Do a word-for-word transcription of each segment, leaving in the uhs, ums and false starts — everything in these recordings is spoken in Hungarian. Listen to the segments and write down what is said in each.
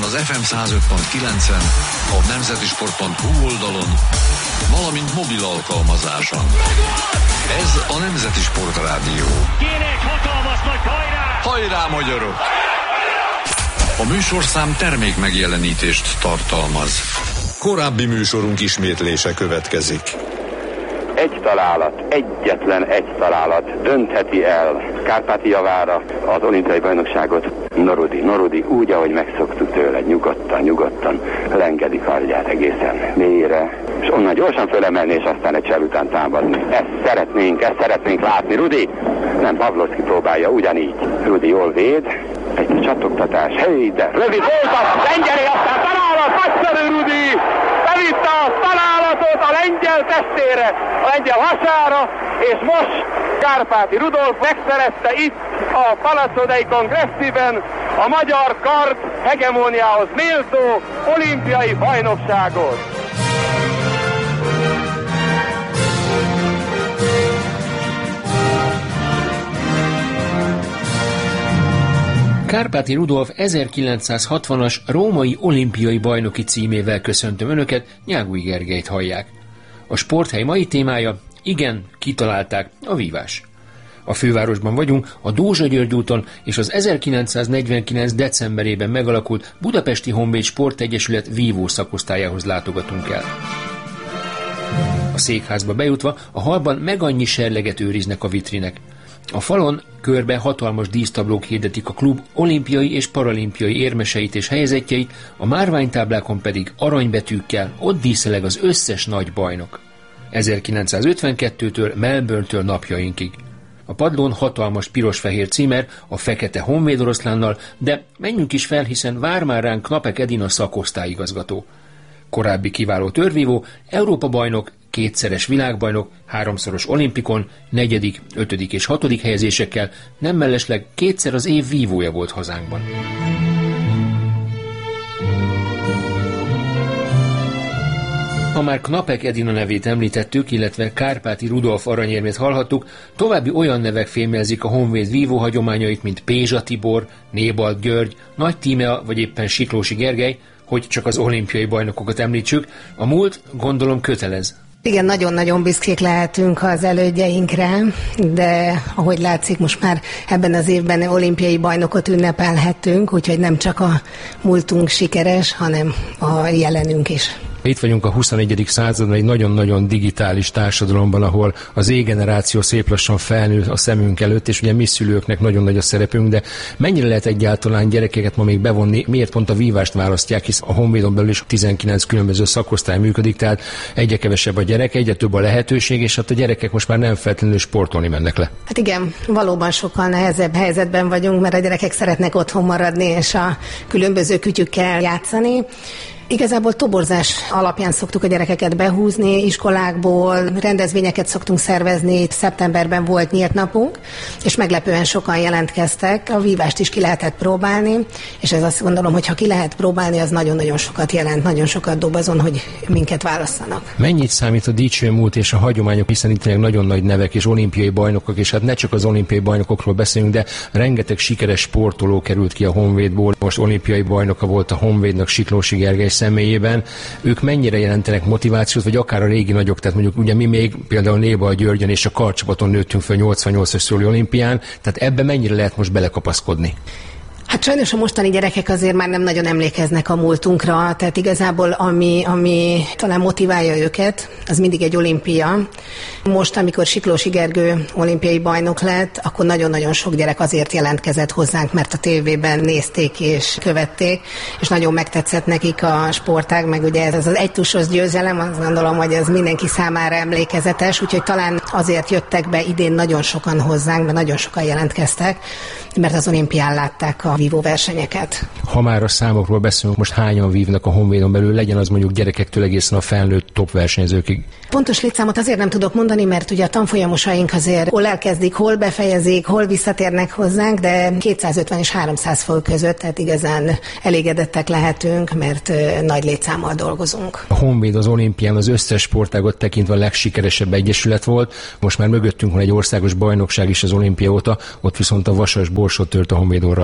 az ef em száz öt pont kilencen, a nemzetisport pont hu oldalon, valamint mobil alkalmazáson. Ez a Nemzeti Sport Rádió. Kének hatalmas nagy hajrá! Hajrá, magyarok! A műsorszám termék megjelenítést tartalmaz. Korábbi műsorunk ismétlése következik. Egy találat, egyetlen egy találat döntheti el Kárpáti javára az olimpiai bajnokságot. Norudi, Norudi úgy, ahogy megszoktuk tőle, nyugodtan, nyugodtan lengedi kardját egészen mélyre, és onnan gyorsan fölemelni, és aztán egy csel után támadni. Ezt szeretnénk, ezt szeretnénk látni. Rudi, nem, Pavlovszki próbálja ugyanígy. Rudi jól véd, egy csattogtatás, hey, de rövid volt a lengyelé, aztán találat, nagyszerű Rudi! Bevitte a találatot a lengyel testére, a lengyel hasára, és most Kárpáti Rudolf megszerezte itt a Palacodei Kongressziben a magyar kard hegemóniához méltó olimpiai bajnokságot. Kárpáti Rudolf ezerkilencszázhatvanas római olimpiai bajnoki címével köszöntöm Önöket, Nyágui Gergelyt hallják. A sporthely mai témája, igen, kitalálták, a vívás. A fővárosban vagyunk, a Dózsa György úton és az ezerkilencszáznegyvenkilenc. decemberében megalakult Budapesti Honvéd Sportegyesület vívó szakosztályához látogatunk el. A székházba bejutva a hallban megannyi serleget őriznek a vitrinek. A falon körbe hatalmas dísztablók hirdetik a klub olimpiai és paralimpiai érmeseit és helyezettjeit, a márványtáblákon pedig aranybetűkkel ott díszeleg az összes nagy bajnok. ezerkilencszázötvenkettőtől Melbourne-től napjainkig. A padlón hatalmas piros-fehér címer a fekete honvéd oroszlánnal, de menjünk is fel, hiszen vár már ránk Knapek Edina szakosztályigazgató. Korábbi kiváló törvívó, Európa-bajnok, kétszeres világbajnok, háromszoros olimpikon, negyedik, ötödik és hatodik helyezésekkel, nem mellesleg kétszer az év vívója volt hazánkban. Ha már Knapek Edina nevét említettük, illetve Kárpáti Rudolf aranyérmét hallhattuk, további olyan nevek fémjelzik a honvéd vívó hagyományait, mint Pézsa Tibor, Nébald György, Nagy Tímea vagy éppen Siklósi Gergely, hogy csak az olimpiai bajnokokat említsük, a múlt gondolom kötelez. Igen, nagyon-nagyon büszkék lehetünk az elődjeinkre, de ahogy látszik, most már ebben az évben olimpiai bajnokot ünnepelhetünk, úgyhogy nem csak a múltunk sikeres, hanem a jelenünk is. Itt vagyunk a huszonegyedik században egy nagyon-nagyon digitális társadalomban, ahol az Z-generáció szép lassan felnő a szemünk előtt, és ugye mi szülőknek nagyon nagy a szerepünk, de mennyire lehet egyáltalán gyerekeket ma még bevonni, miért pont a vívást választják, hisz a Honvédon belül is tizenkilenc különböző szakosztály működik, tehát egyre kevesebb a gyerek, egyre több a lehetőség, és hát a gyerekek most már nem feltétlenül sportolni mennek le. Hát igen, valóban sokkal nehezebb helyzetben vagyunk, mert a gyerekek szeretnek otthon maradni, és a különböző kütyükkel játszani. Igazából toborzás alapján szoktuk a gyerekeket behúzni, iskolákból, rendezvényeket szoktunk szervezni, szeptemberben volt nyílt napunk, és meglepően sokan jelentkeztek, a vívást is ki lehetett próbálni, és ez azt gondolom, hogy ha ki lehet próbálni, az nagyon-nagyon sokat jelent, nagyon sokat dob azon, hogy minket válasszanak. Mennyit számít a dicső múlt és a hagyományok, hiszen itt nagyon nagy nevek és olimpiai bajnokok, és hát ne csak az olimpiai bajnokokról beszélünk, de rengeteg sikeres sportoló került ki a Honvédból, most olimpiai bajnoka volt a Honvédnak Siklósi Gergely személyében. Ők mennyire jelentenek motivációt, vagy akár a régi nagyok, tehát mondjuk ugye mi még például Nébald Györgyön és a karcsapaton nőttünk fel nyolcvannyolcas Szőli olimpián, tehát ebbe mennyire lehet most belekapaszkodni? Hát sajnos a mostani gyerekek azért már nem nagyon emlékeznek a múltunkra, tehát igazából ami, ami talán motiválja őket, az mindig egy olimpia. Most, amikor Siklósi Gergő olimpiai bajnok lett, akkor nagyon-nagyon sok gyerek azért jelentkezett hozzánk, mert a tévében nézték és követték, és nagyon megtetszett nekik a sportág, meg ugye ez az egytusos győzelem, azt gondolom, hogy ez mindenki számára emlékezetes, úgyhogy talán azért jöttek be idén nagyon sokan hozzánk, mert nagyon sokan jelentkeztek, mert az olimpián látták a vívóversenyeket. Ha már a számokról beszélünk, most hányan vívnak a Honvédon belül, legyen az mondjuk gyerekektől egészen a felnőtt top versenyzőkig? Pontos létszámot azért nem tudok mondani, mert ugye a tanfolyamosaink azért hol elkezdik, hol befejezik, hol visszatérnek hozzánk, de kétszázötven és háromszáz fő között, tehát igazán elégedettek lehetünk, mert nagy létszámmal dolgozunk. A Honvéd az olimpián az összes sportágot tekintve a legsikeresebb egyesület volt. Most már mögöttünk van egy országos bajnokság is az olimpia óta, ott viszont a Vasas Borsod tört a Honvéd orra alá.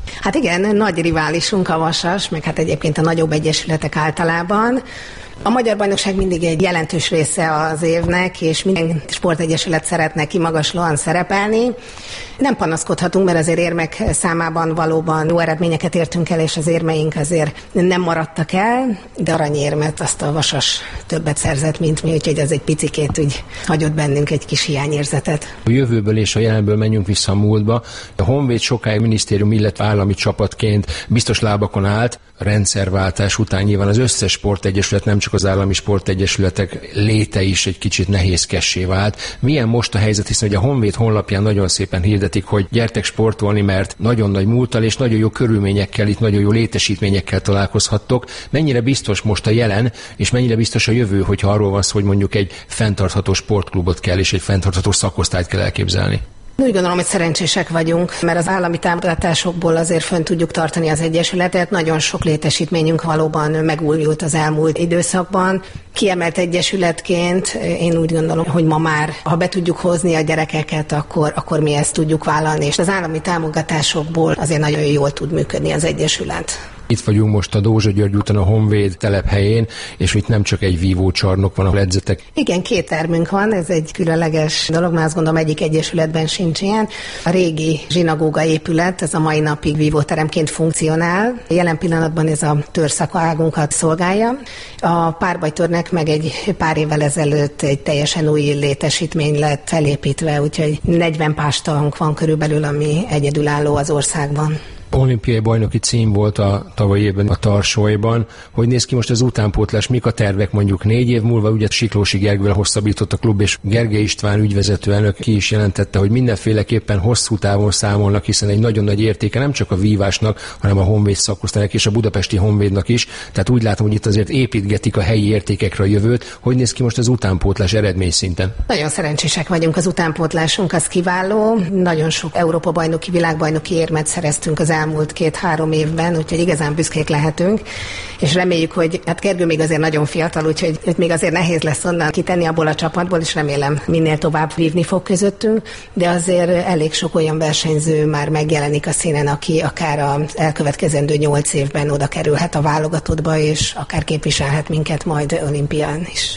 Hát igen, nagy riválisunk a Vasas, meg hát egyébként a nagyobb egyesületek általában. A Magyar Bajnokság mindig egy jelentős része az évnek, és minden sportegyesület szeretne kimagaslóan szerepelni. Nem panaszkodhatunk, mert azért érmek számában valóban jó eredményeket értünk el, és az érmeink azért nem maradtak el, de aranyérmet azt a Vasas többet szerzett, mint mi, úgyhogy az egy picikét úgy hagyott bennünk egy kis hiányérzetet. A jövőből és a jelenből menjünk vissza a múltba. A Honvéd sokáig minisztérium, illetve állami csapatként biztos lábakon állt. A rendszerváltás után nyilván az összes sportegyesület, nem csak az állami sportegyesületek léte is egy kicsit nehézkessé vált. Milyen most a helyzet, hiszen hogy a Honvéd honlapján nagyon szépen hirdetik, hogy gyertek sportolni, mert nagyon nagy múlttal és nagyon jó körülményekkel, itt nagyon jó létesítményekkel találkozhattok. Mennyire biztos most a jelen, és mennyire biztos a jövő, hogyha arról van szó, hogy mondjuk egy fenntartható sportklubot kell, és egy fenntartható szakosztályt kell elképzelni? Úgy gondolom, hogy szerencsések vagyunk, mert az állami támogatásokból azért fönn tudjuk tartani az egyesületet. Nagyon sok létesítményünk valóban megújult az elmúlt időszakban. Kiemelt egyesületként én úgy gondolom, hogy ma már, ha be tudjuk hozni a gyerekeket, akkor, akkor mi ezt tudjuk vállalni, és az állami támogatásokból azért nagyon jól tud működni az egyesület. Itt vagyunk most a Dózsa György úton, a Honvéd telephelyén, és itt nem csak egy vívócsarnok van, ahol edzetek. Igen, két termünk van, ez egy különleges dolog, mert azt gondolom egyik egyesületben sincs ilyen. A régi zsinagóga épület, ez a mai napig vívóteremként funkcionál. Jelen pillanatban ez a törzszakágunkat szolgálja. A párbajtőrnek meg egy pár évvel ezelőtt egy teljesen új létesítmény lett felépítve, úgyhogy negyven pástalunk van körülbelül, ami egyedülálló az országban. Olimpiai bajnoki cím volt a tavalyi évben a Tarsolyban. Hogy néz ki most az utánpótlás? Mik a tervek mondjuk négy év múlva? Ugye Siklósi Gergővel hosszabbított a klub, és Gergely István ügyvezető elnök ki is jelentette, hogy mindenféleképpen hosszú távon számolnak, hiszen egy nagyon nagy értéke nem csak a vívásnak, hanem a Honvéd szakosztálynak és a budapesti Honvédnak is. Tehát úgy látom, hogy itt azért építgetik a helyi értékekre a jövőt. Hogy néz ki most az utánpótlás eredmény szinten? Nagyon szerencsések vagyunk, az utánpótlásunk az kiváló. Nagyon sok Európa bajnoki, világbajnoki érmet szereztünk az elmúlt két-három évben, úgyhogy igazán büszkék lehetünk, és reméljük, hogy hát Gergő még azért nagyon fiatal, úgyhogy még azért nehéz lesz onnan kitenni abból a csapatból, és remélem minél tovább vívni fog közöttünk, de azért elég sok olyan versenyző már megjelenik a színen, aki akár az elkövetkezendő nyolc évben oda kerülhet a válogatottba, és akár képviselhet minket majd olimpián is.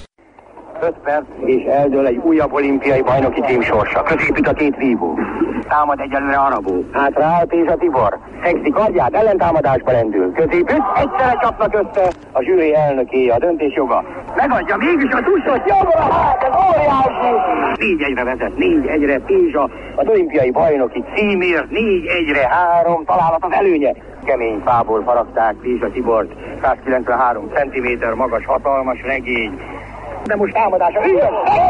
öt perc, és eldől egy újabb olimpiai bajnoki cím sorsa. Középít a két vívó. Támad egyelőre Arabó. Hátra áll Pézsa Tibor. Szexi kardját, ellentámadásba lendül. Középít, egyszerre csapnak össze a zsűri elnöké, a döntés joga. Megadja mégis a tussot, jobbra, hát ez óriási! Négy egyre vezet, négy egyre Pézsa az olimpiai bajnoki címért, négy egyre három találat az előnye. Kemény fából faragták Pézsa Tibort, százkilencvenhárom centiméter magas, hatalmas regény. De most támadása, igen!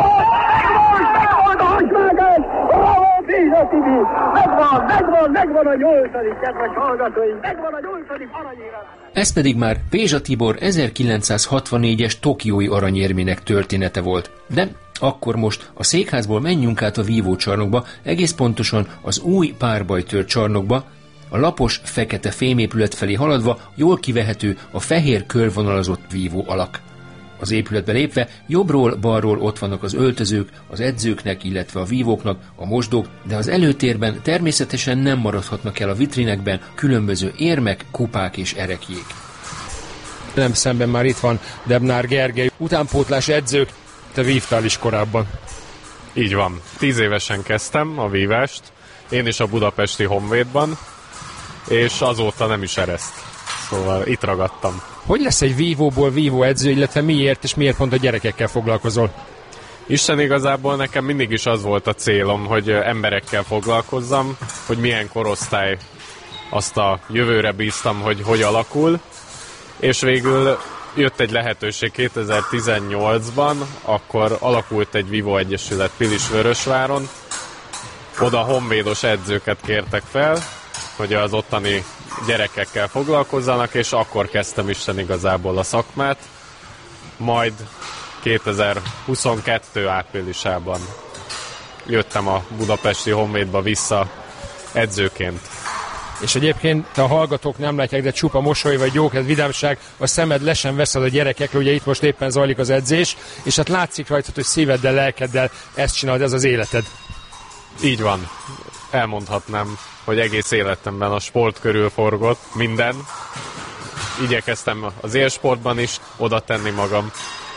Megvan a hasvágás! Bravo, Pézsa Tibi! Megvan, megvan, megvan a nyolcadik, kedves hallgatóink! Megvan a nyolcadik aranyérem! Ez pedig már Pézsa Tibor ezerkilencszázhatvannégyes tokiói aranyérmének története volt. De akkor most a székházból menjünk át a vívócsarnokba, egész pontosan az új párbajtőr csarnokba, a lapos, fekete fémépület felé haladva jól kivehető a fehér körvonalazott vívó alak. Az épületbe lépve jobbról, balról ott vannak az öltözők, az edzőknek, illetve a vívóknak, a mosdók, de az előtérben természetesen nem maradhatnak el a vitrinekben különböző érmek, kupák és erekjék. Nem szemben már itt van Debnár Gergely, utánpótlás edzők, te vívtál is korábban. Így van. Tíz évesen kezdtem a vívást, én is a budapesti Honvédban, és azóta nem is ereszt. Szóval itt ragadtam. Hogy lesz egy vívóból vívó edző, illetve miért, és miért pont a gyerekekkel foglalkozol? Isten igazából nekem mindig is az volt a célom, hogy emberekkel foglalkozzam, hogy milyen korosztály, azt a jövőre bíztam, hogy hogy alakul, és végül jött egy lehetőség kétezer-tizennyolcban, akkor alakult egy Vívó Egyesület Pilisvörösváron, oda honvédos edzőket kértek fel, hogy az ottani gyerekekkel foglalkozzanak, és akkor kezdtem Isten igazából a szakmát, majd kétezer-huszonkettő áprilisában jöttem a budapesti Honvédba vissza edzőként. És egyébként a hallgatók nem látják, de csupa mosoly vagy jókedv, vidámság, a szemed le sem veszed a gyerekekre, ugye itt most éppen zajlik az edzés, és hát látszik rajtad, hogy szíveddel, lelkeddel ezt csinálod, ez az életed. Így van. elmondhatnám, hogy egész életemben a sport körül forgott minden. Igyekeztem az élsportban is oda tenni magam.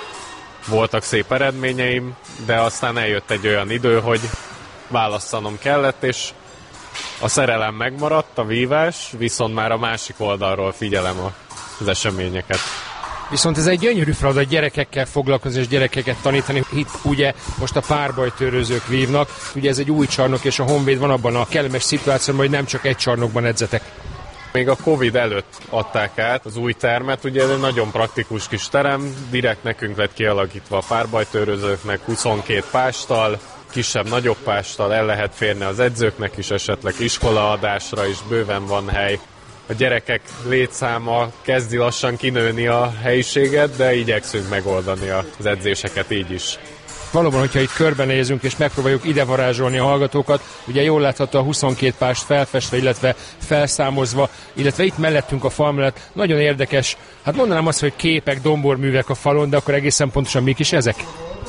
Voltak szép eredményeim, de aztán eljött egy olyan idő, hogy választanom kellett, és a szerelem megmaradt, a vívás, viszont már a másik oldalról figyelem az eseményeket. Viszont ez egy gyönyörű feladat gyerekekkel foglalkozni és gyerekeket tanítani. Itt ugye most a párbajtőrözők vívnak, ugye ez egy új csarnok, és a Honvéd van abban a kellemes szituációban, hogy nem csak egy csarnokban edzetek. Még a Covid előtt adták át az új termet, ugye ez egy nagyon praktikus kis terem, direkt nekünk lett kialakítva a párbajtőrözőknek huszonkét pástal, kisebb-nagyobb pástal, el lehet férni az edzőknek is, esetleg iskolaadásra is bőven van hely. A gyerekek létszáma kezdi lassan kinőni a helyiséget, de igyekszünk megoldani az edzéseket így is. Valóban, hogyha itt körbenézünk és megpróbáljuk ide varázsolni a hallgatókat, ugye jól látható a huszonkét pást felfestve, illetve felszámozva, illetve itt mellettünk a fal mellett nagyon érdekes, hát mondanám azt, hogy képek, domborművek a falon, de akkor egészen pontosan mik is ezek?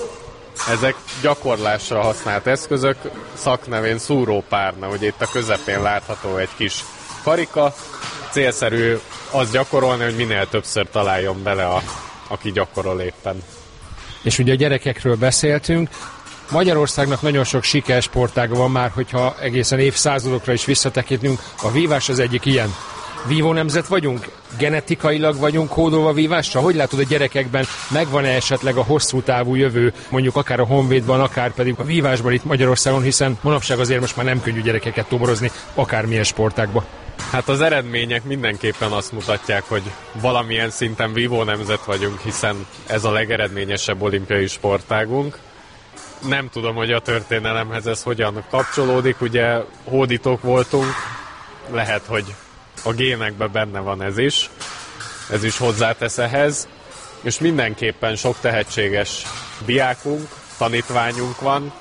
Ezek gyakorlásra használt eszközök, szaknevén szúrópárna, ugye itt a közepén látható egy kis karika. Célszerű azt gyakorolni, hogy minél többször találjon bele, a, aki gyakorol éppen. És ugye a gyerekekről beszéltünk. Magyarországnak nagyon sok sikersportága van már, hogyha egészen évszázadokra is visszatekintünk. A vívás az egyik ilyen. Vívó nemzet vagyunk? Genetikailag vagyunk kódolva vívásra? Hogy látod a gyerekekben? Megvan-e esetleg a hosszú távú jövő, mondjuk akár a Honvédban, akár pedig a vívásban itt Magyarországon, hiszen manapság azért most már nem könnyű gyerekeket toborozni, akármilyen sportágba. Hát az eredmények mindenképpen azt mutatják, hogy valamilyen szinten vívó nemzet vagyunk, hiszen ez a legeredményesebb olimpiai sportágunk. Nem tudom, hogy a történelemhez ez hogyan kapcsolódik, ugye hódítók voltunk, lehet, hogy a génekben benne van ez is, ez is hozzátesz ehhez, és mindenképpen sok tehetséges diákunk, tanítványunk van.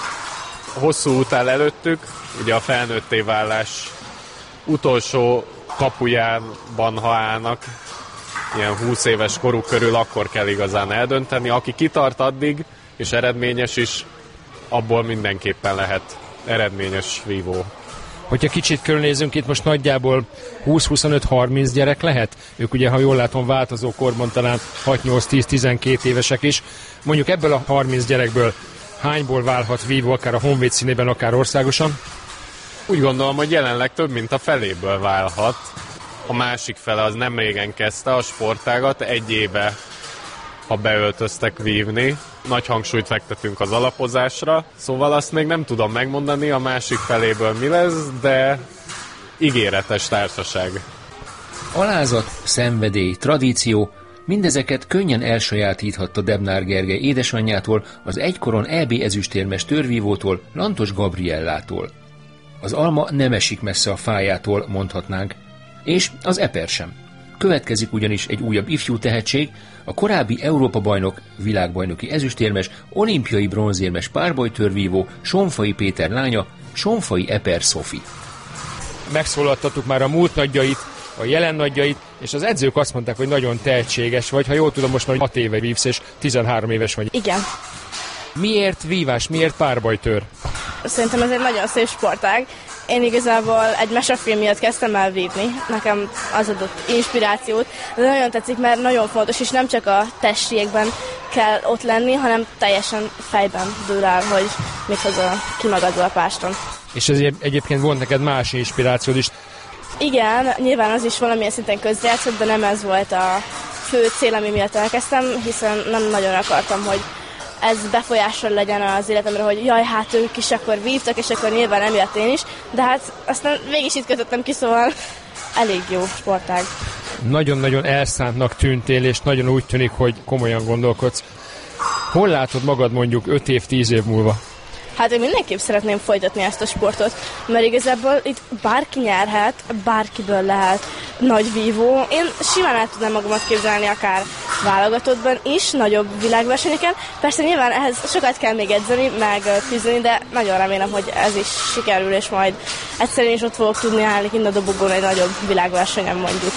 Hosszú út áll előttük, ugye a felnőtté válás utolsó kapujában, ha állnak, ilyen húsz éves koruk körül, akkor kell igazán eldönteni. Aki kitart addig, és eredményes is, abból mindenképpen lehet eredményes vívó. Hogyha kicsit körülnézünk, itt most nagyjából húsz-huszonöt-harminc gyerek lehet. Ők ugye, ha jól látom, változó korban talán hat-nyolc-tíz-tizenkét évesek is. Mondjuk ebből a harminc gyerekből hányból válhat vívó, akár a Honvéd színében, akár országosan? Úgy gondolom, hogy jelenleg több mint a feléből válhat. A másik fele az nem régen kezdte a sportágat, egy éve, ha beöltöztek vívni. Nagy hangsúlyt fektetünk az alapozásra, szóval azt még nem tudom megmondani, a másik feléből mi lesz, de ígéretes társaság. Alázat, szenvedély, tradíció, mindezeket könnyen elsajátíthatta Debnár Gergely édesanyjától, az egykoron é bé ezüstérmes törvívótól, Lantos Gabriellától. Az alma nem esik messze a fájától, mondhatnánk, és az eper sem. Következik ugyanis egy újabb ifjú tehetség, a korábbi Európa-bajnok, világbajnoki ezüstérmes, olimpiai bronzérmes párbajtőrvívó Sonfai Péter lánya, Sonfai Eper Szofi. Megszólaltattuk már a múlt nagyjait, a jelen nagyjait, és az edzők azt mondták, hogy nagyon tehetséges vagy, ha jól tudom, most már hat éve vívsz, és tizenhárom éves vagy. Igen. Miért vívás, miért párbajtőr? Szerintem ez egy nagyon szép sportág. Én igazából egy mesefilm miatt kezdtem el vívni. Nekem az adott inspirációt. De nagyon tetszik, mert nagyon fontos, és nem csak a testiekben kell ott lenni, hanem teljesen fejben dől el, hogy mit hozol ki magadból a páston. És ez egyébként volt neked más inspirációd is? Igen, nyilván az is valamilyen szinten közrejátszott, de nem ez volt a fő cél, ami miatt elkezdtem, hiszen nem nagyon akartam, hogy ez befolyással legyen az életemre, hogy jaj, hát ők is akkor vívtak, és akkor nyilván emiatt én is, de hát aztán végig is itt kötöttem ki, szóval elég jó sportág. Nagyon-nagyon elszántnak tűntél, és nagyon úgy tűnik, hogy komolyan gondolkodsz. Hol látod magad mondjuk öt év, tíz év múlva? Hát én mindenképp szeretném folytatni ezt a sportot, mert igazából itt bárki nyerhet, bárkiből lehet nagy vívó. Én simán el tudnám magamat képzelni akár válogatottban is, nagyobb világversenyeken. Persze nyilván ehhez sokat kell még edzeni, meg küzdeni, de nagyon remélem, hogy ez is sikerül, és majd egyszerűen is ott fogok tudni állni kint a dobogón egy nagyobb világversenyen mondjuk.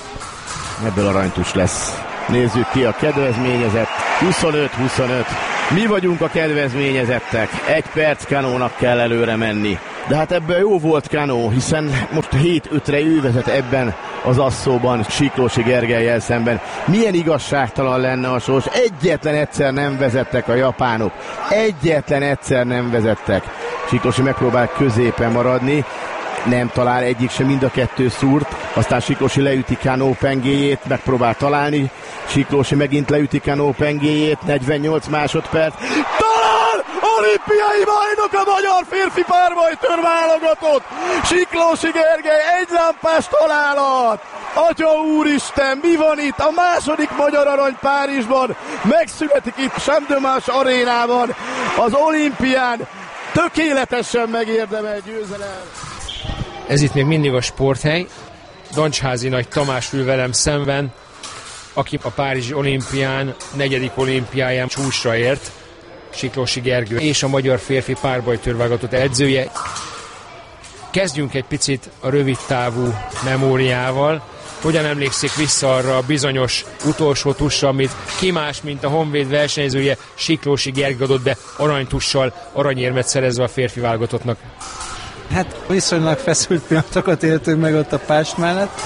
Ebből aranytus lesz. Nézzük ki a kedvezményezett. huszonöt huszonöt. Mi vagyunk a kedvezményezettek. Egy perc kanónak kell előre menni. de hát ebben jó volt Kanó, hiszen most hét ötre ő vezet ebben az asszóban Siklósi Gergellyel szemben. Milyen igazságtalan lenne a sors, egyetlen egyszer nem vezettek a japánok, egyetlen egyszer nem vezettek. Siklósi megpróbál középen maradni, nem talál egyik sem, mind a kettő szúrt, aztán Siklósi leüti Kanó pengéjét, megpróbál találni, Siklósi megint leüti Kanó pengéjét, negyvennyolc másodperc, talál! Olimpiai bajnok a magyar férfi párbajtőr válogatott! Siklósi Gergely egy lámpás találat! Atya úristen, mi van itt? A második magyar arany Párizsban megszületik itt Champ-de-Mars arénában, az olimpián, tökéletesen megérdemelt győzelem. Ez itt még mindig a sporthely. Dancsházi Nagy Tamás ül velem szemben, aki a párizsi olimpián, negyedik olimpiáján csúcsra ért, Siklósi Gergő és a magyar férfi párbajtőrválogatott edzője. Kezdjünk egy picit a rövid távú memóriával. Hogyan emlékszik vissza arra a bizonyos utolsó tussra, amit ki más, mint a Honvéd versenyzője Siklósi Gergő adott be aranytussal, aranyérmet szerezve a férfi válogatottnak? Hát viszonylag feszült pillanatokat éltünk meg ott a pást mellett,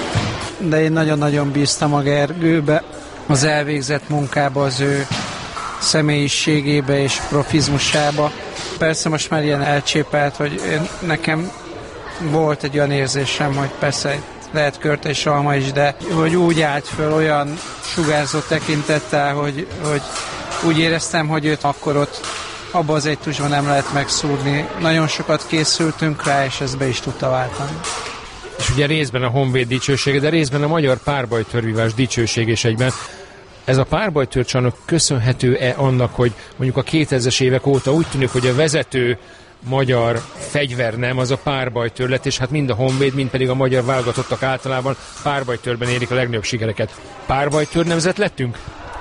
de én nagyon-nagyon bíztam a Gergőbe, az elvégzett munkába, az ő személyiségébe és profizmusába. Persze most már ilyen elcsépelt, hogy én, nekem volt egy olyan érzésem, hogy persze lehet Körte és Alma is, de hogy úgy állt föl olyan sugárzó tekintettel, hogy, hogy úgy éreztem, hogy őt akkor ott abban az egy tusban nem lehet megszúrni. Nagyon sokat készültünk rá, és ez be is tudta váltani. És ugye részben a Honvéd dicsősége, de részben a magyar párbajtőrvívás dicsőség is egyben. Ez a párbajtőrcsarnok köszönhető-e annak, hogy mondjuk a kétezres évek óta úgy tűnik, hogy a vezető magyar fegyvernem az a párbajtőr lett, és hát mind a Honvéd, mind pedig a magyar válogatottak általában párbajtőrben érik a legnagyobb sikereket. Párbajtőr nemzet lettünk?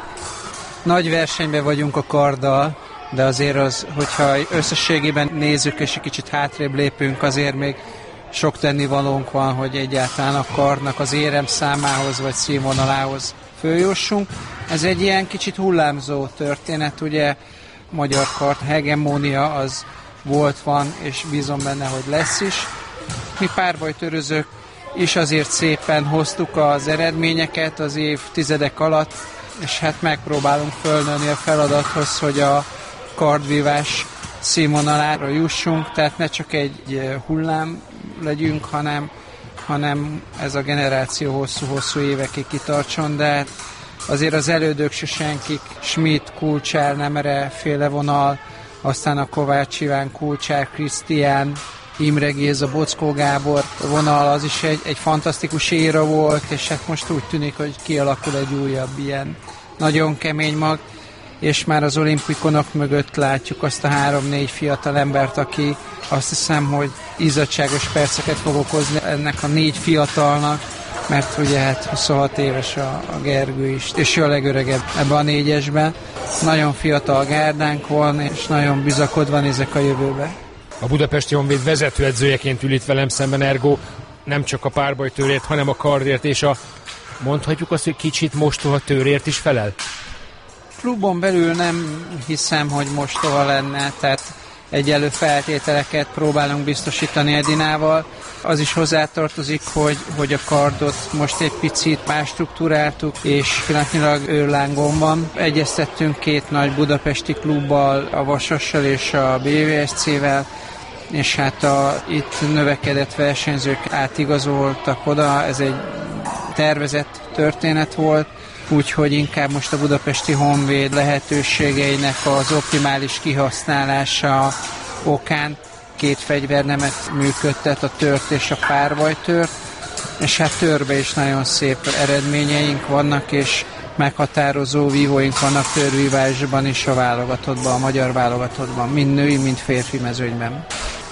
Nagy versenyben vagyunk a karddal, de azért az, hogyha összességében nézzük és egy kicsit hátrébb lépünk, azért még sok tennivalónk van, hogy egyáltalán a kardnak az érem számához vagy színvonalához följussunk. Ez egy ilyen kicsit hullámzó történet, ugye magyar kard hegemónia az volt, van, és bízom benne, hogy lesz is. Mi párbajtőrözők is azért szépen hoztuk az eredményeket az évtizedek alatt, és hát megpróbálunk fölnőni a feladathoz, hogy a kardvívás színvonalára jussunk, tehát ne csak egy hullám legyünk, hanem, hanem ez a generáció hosszú-hosszú évekig kitartson, de azért az elődök se senkik, Schmidt, Kulcsár, Nemere, félevonal, aztán a Kovács Iván, Kulcsár, Krisztián, Imre Géza, Bockó Gábor vonal, az is egy, egy fantasztikus éra volt, és hát most úgy tűnik, hogy kialakul egy újabb ilyen nagyon kemény mag, és már az olimpikonok mögött látjuk azt a három-négy fiatal embert, aki azt hiszem, hogy izzadságos perceket fog okozni ennek a négy fiatalnak, mert ugye hát huszonhat éves a, a Gergő is, és ő a legöregebb ebben a négyesben. Nagyon fiatal gárdánk van, és nagyon bizakodva nézek a jövőbe. A Budapesti Honvéd vezetőedzőjeként ül itt velem szemben, ergo nem csak a párbajtőrért, hanem a kardért, és a, mondhatjuk azt, hogy kicsit mostoha tőrért is felel? Klubon belül nem hiszem, hogy mostoha lenne, tehát egyenlő feltételeket próbálunk biztosítani Edinával. Az is hozzátartozik, hogy, hogy a kardot most egy picit más struktúráltuk, és pillanatnyilag őrlángon van. Egyeztettünk két nagy budapesti klubbal, a Vasassal és a bé vé es cé-vel, és hát a itt növekedett versenyzők átigazoltak oda, ez egy tervezett történet volt, úgyhogy inkább most a Budapesti Honvéd lehetőségeinek az optimális kihasználása okán két fegyvernemet működtet, a tört és a párbajtőrt, és hát törbe is nagyon szép eredményeink vannak, és meghatározó vívóink vannak törvívásban is a válogatottban, a magyar válogatottban, mind női, mind férfi mezőnyben.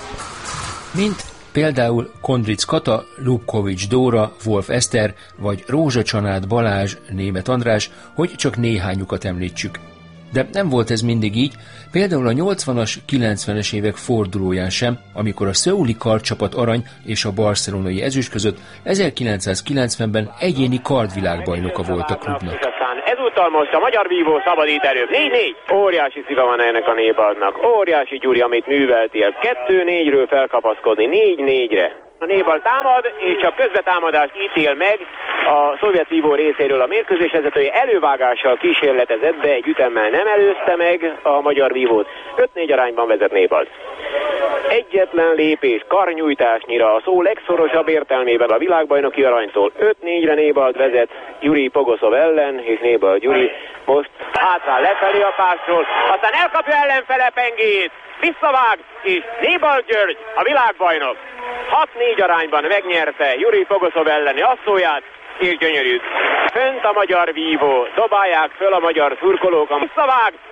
Mint például Kondric Kata, Lubkovics Dóra, Wolf Eszter vagy Rózsa Csanád Balázs, Németh András, hogy csak néhányukat említsük. De nem volt ez mindig így, például a nyolcvanas, kilencvenes évek fordulóján sem, amikor a szöuli kardcsapat arany és a barcelonai ezüst között ezerkilencszázkilencvenben egyéni kardvilágbajnoka volt a klubnak. Ezúttal most a magyar vívó szabadít előbb. négy négy. Óriási szíve van ennek a Nébaldnak. Óriási Gyuri, amit műveltél. kettő négyről felkapaszkodni négy négyre. A Nébald támad, és csak közbetámadást ítél meg a szovjet vívó részéről. A mérkőzés vezetője elővágással kísérletezett, de egy ütemmel nem előzte meg a magyar vívót. öt négy arányban vezet Nébald. Egyetlen lépés, karnyújtásnyira a szó legszorosabb értelmében a világbajnoki aranytól. öt négyre Nébald vezet Juri Pogoszov ellen, és Nébald Gyuri most hátrán lefelé a pásról, aztán elkapja ellenfele pengét, visszavág, és Nébald György, a világbajnok, hat négy arányban megnyerte Juri Pogoszov elleni asszóját, és gyönyörű. Fönt a magyar vívó, dobálják föl a magyar szurkolók, visszavág,